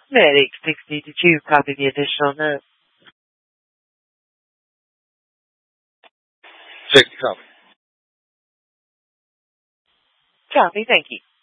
Medic 60 to 2, copy the additional note. 60, copy. Copy, thank you.